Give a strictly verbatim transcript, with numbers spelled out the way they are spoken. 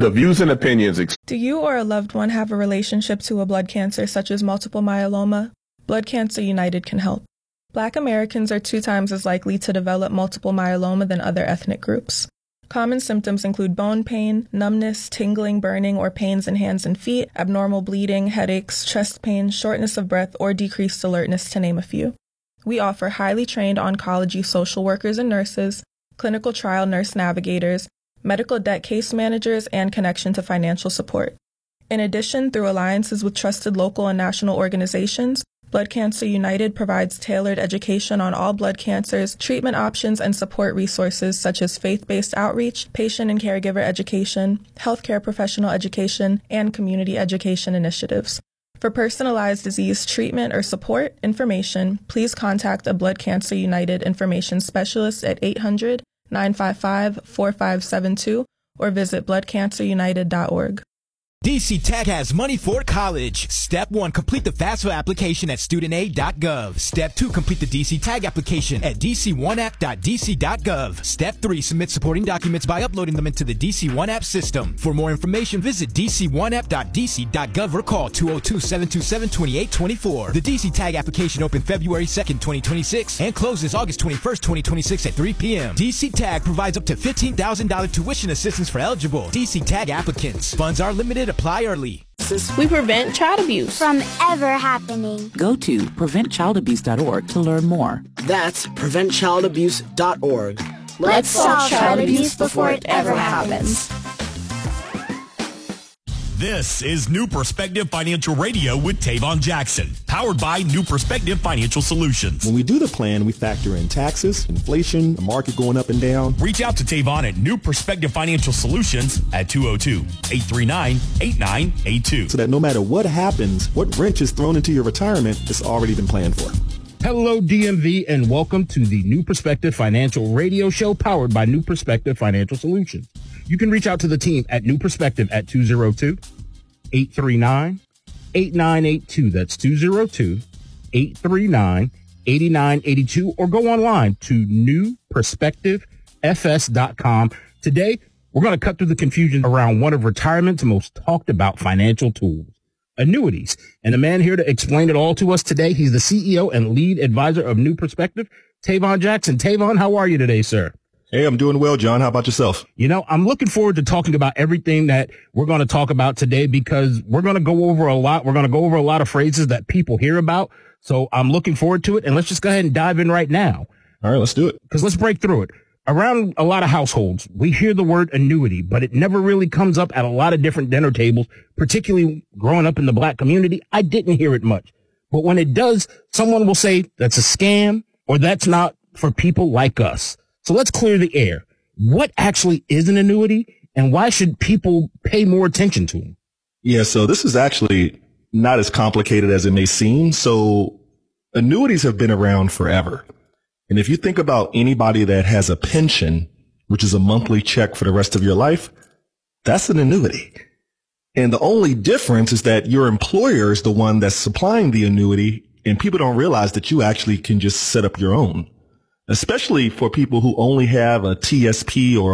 The views and opinions. Ex- Do you or a loved one have a relationship to a blood cancer such as multiple myeloma? Blood Cancer United can help. Black Americans are two times as likely to develop multiple myeloma than other ethnic groups. Common symptoms include bone pain, numbness, tingling, burning, or pains in hands and feet, abnormal bleeding, headaches, chest pain, shortness of breath, or decreased alertness, to name a few. We offer highly trained oncology social workers and nurses, clinical trial nurse navigators, medical debt case managers, and connection to financial support. In addition, through alliances with trusted local and national organizations, Blood Cancer United provides tailored education on all blood cancers, treatment options, and support resources such as faith-based outreach, patient and caregiver education, healthcare professional education, and community education initiatives. For personalized disease treatment or support information, please contact a Blood Cancer United information specialist at eight hundred, nine five five, four five seven two or visit blood cancer united dot org. D C Tag has money for college. Step one, complete the FAFSA application at student aid dot gov. Step two, complete the D C Tag application at d c one app dot d c dot gov. Step three, submit supporting documents by uploading them into the D C one app system. For more information, visit d c one app dot d c dot gov or call two oh two, seven two seven, two eight two four. The D C Tag application opened February second, twenty twenty-six and closes August twenty-first, twenty twenty-six at three p.m. D C Tag provides up to fifteen thousand dollars tuition assistance for eligible D C Tag applicants. Funds are limited. Apply early. We prevent child abuse from ever happening. Go to prevent child abuse dot org to learn more. That's prevent child abuse dot org. Let's solve child abuse before it ever happens. This is New Perspective Financial Radio with Tavon Jackson, powered by New Perspective Financial Solutions. When we do the plan, we factor in taxes, inflation, the market going up and down. Reach out to Tavon at New Perspective Financial Solutions at two oh two, eight three nine, eight nine eight two. So that no matter what happens, what wrench is thrown into your retirement, it's already been planned for. Hello, D M V, and welcome to the New Perspective Financial Radio Show powered by New Perspective Financial Solutions. You can reach out to the team at New Perspective at two oh two, eight three nine, eight nine eight two. That's two oh two, eight three nine, eight nine eight two, or go online to new perspective f s dot com. Today, we're going to cut through the confusion around one of retirement's most talked about financial tools, annuities. And the man here to explain it all to us today, he's the C E O and lead advisor of New Perspective, Tavon Jackson. Tavon, how are you today, sir? Hey, I'm doing well, John. How about yourself? You know, I'm looking forward to talking about everything that we're going to talk about today because we're going to go over a lot. We're going to go over a lot of phrases that people hear about. So I'm looking forward to it. And let's just go ahead and dive in right now. All right, let's do it. Because let's break through it. Around a lot of households, we hear the word annuity, but it never really comes up at a lot of different dinner tables, particularly growing up in the black community. I didn't hear it much. But when it does, someone will say that's a scam or that's not for people like us. So let's clear the air. What actually is an annuity and why should people pay more attention to them? Yeah, so this is actually not as complicated as it may seem. So annuities have been around forever. And if you think about anybody that has a pension, which is a monthly check for the rest of your life, that's an annuity. And the only difference is that your employer is the one that's supplying the annuity, and people don't realize that you actually can just set up your own, especially for people who only have a T S P or